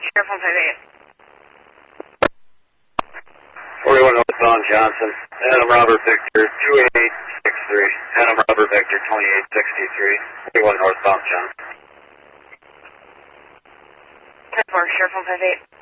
Sheriff on 58. 41 northbound Johnson. Adam Robert Victor 2863. Adam Robert Victor 2863. 41 northbound Johnson. 10-4, Sheriff on 58.